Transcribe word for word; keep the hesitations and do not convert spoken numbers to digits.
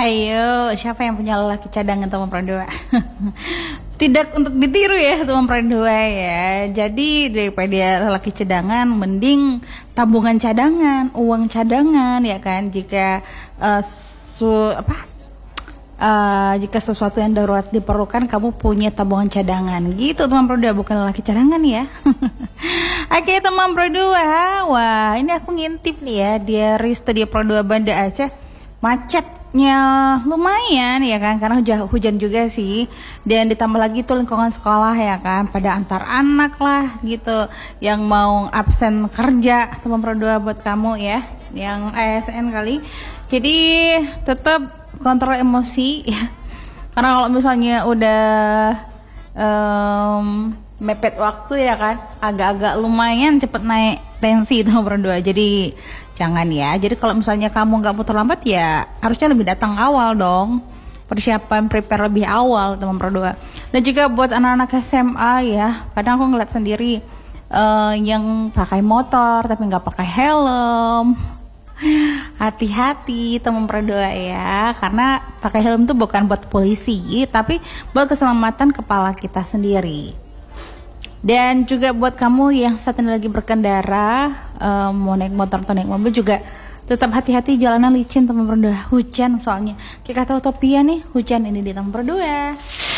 Ayo, siapa yang punya lelaki cadangan teman perdua? Tidak untuk ditiru ya teman perdua ya. Jadi daripada lelaki cadangan, mending tabungan cadangan, uang cadangan ya kan. Jika uh, su apa? Uh, jika sesuatu yang darurat diperlukan, kamu punya tabungan cadangan gitu teman perdua, bukan lelaki cadangan ya. Oke teman perdua, wah ini aku ngintip nih ya, di Studi Perdua Banda Aceh. Macetnya lumayan ya kan, karena hujan, hujan juga sih. Dan ditambah lagi tuh lingkungan sekolah ya kan, pada antar anak lah gitu yang mau absen kerja teman perdua buat kamu ya, yang A S N kali. Jadi tetap kontrol emosi ya, karena kalau misalnya udah um, mepet waktu ya kan, agak-agak lumayan cepet naik tensi teman berdua. Jadi jangan ya. Jadi kalau misalnya kamu nggak mau terlambat ya harusnya lebih datang awal dong, persiapan prepare lebih awal teman berdua. Dan juga buat anak-anak S M A ya, kadang aku ngeliat sendiri uh, yang pakai motor tapi nggak pakai helm. Hati-hati teman berdua ya, karena pakai helm itu bukan buat polisi, tapi buat keselamatan kepala kita sendiri. Dan juga buat kamu yang saat ini lagi berkendara, um, mau naik motor atau naik mobil juga tetap hati-hati, jalanan licin teman berdua, hujan soalnya. Kita tahu Topia nih, hujan ini di teman berdua.